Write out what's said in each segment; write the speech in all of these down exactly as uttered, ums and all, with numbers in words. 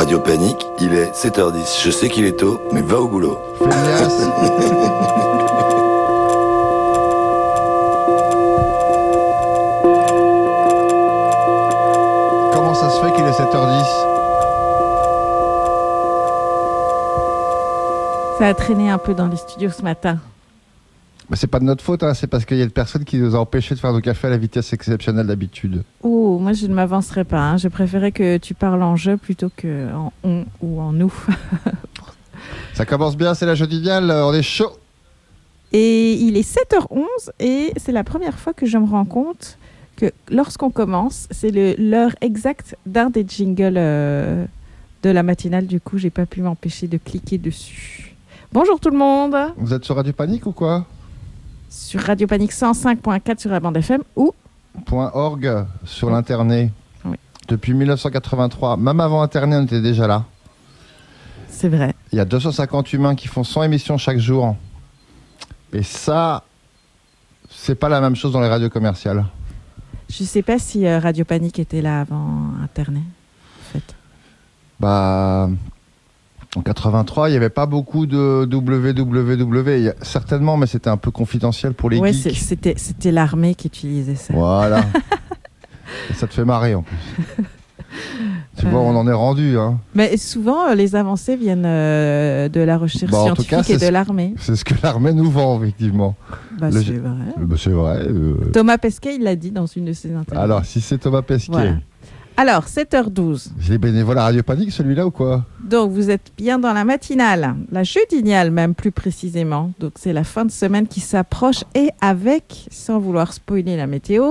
Radio Panique, il est sept heures dix. Je sais qu'il est tôt, mais va au boulot. Feignasse. Comment ça se fait qu'il est sept heures dix? Ça a traîné un peu dans les studios ce matin. Bah, c'est pas de notre faute, hein, c'est parce qu'il y a une personne qui nous a empêchés de faire nos cafés à la vitesse exceptionnelle d'habitude. Oh, moi je ne m'avancerai pas. Hein. Je préférais que tu parles en je plutôt que en on ou en nous. Ça commence bien, c'est la Jodidiale, on est chaud. Et il est sept heures onze et c'est la première fois que je me rends compte que lorsqu'on commence, c'est le, l'heure exacte d'un des jingles euh, de la matinale. Du coup, j'ai pas pu m'empêcher de cliquer dessus. Bonjour tout le monde. Vous êtes sur Radio Panique ou quoi? Sur Radio Panique cent cinq point quatre sur la bande F M ou .org sur l'internet. Oui. Depuis dix-neuf cent quatre-vingt-trois, même avant Internet, on était déjà là. C'est vrai. Il y a deux cent cinquante humains qui font cent émissions chaque jour. Et ça, c'est pas la même chose dans les radios commerciales. Je sais pas si euh, Radio Panique était là avant Internet, en fait. Bah, en quatre-vingt-trois, il n'y avait pas beaucoup de W W W. Il y a, certainement, mais c'était un peu confidentiel pour les ouais, geeks. Ouais, c'était, c'était l'armée qui utilisait ça. Voilà. Et ça te fait marrer en plus. Tu euh... vois, on en est rendu. Hein. Mais souvent, euh, les avancées viennent euh, de la recherche bah, scientifique cas, et de l'armée. C'est ce que l'armée nous vend, effectivement. Bah, Le... c'est vrai. Bah, c'est vrai. Euh... Thomas Pesquet, il l'a dit dans une de ses interviews. Alors, si c'est Thomas Pesquet. Voilà. Alors, sept heures douze. J'ai bénévole à Radio Panique, celui-là, ou quoi? Donc, vous êtes bien dans la matinale, la jeudiniale même, plus précisément. Donc, c'est la fin de semaine qui s'approche et avec, sans vouloir spoiler la météo,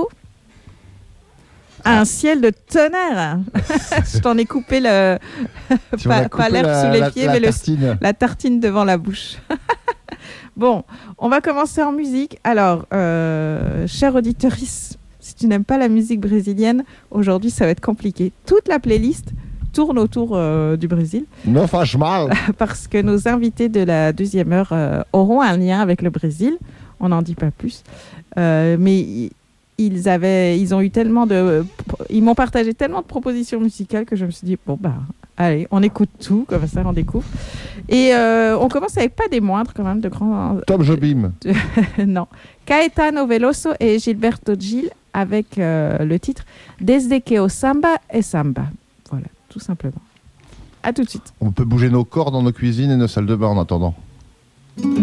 ah. un ciel de tonnerre. Je t'en ai coupé le... pas, pas l'air la, sous les la, pieds, la mais tartine. Le... la tartine devant la bouche. Bon, on va commencer en musique. Alors, euh, cher auditorice, si tu n'aimes pas la musique brésilienne, aujourd'hui, ça va être compliqué. Toute la playlist tourne autour euh, du Brésil. Non, franchement. Parce que nos invités de la deuxième heure euh, auront un lien avec le Brésil. On n'en dit pas plus. Euh, mais ils, avaient, ils ont eu tellement de... Ils m'ont partagé tellement de propositions musicales que je me suis dit, bon, bah, allez, on écoute tout, comme ça, on découvre. Et euh, on commence avec pas des moindres, quand même, de grands... Tom Jobim. Non. Caetano Veloso et Gilberto Gil avec euh, le titre Desde que o samba est samba. Voilà, tout simplement. À tout de suite. On peut bouger nos corps dans nos cuisines et nos salles de bain en attendant.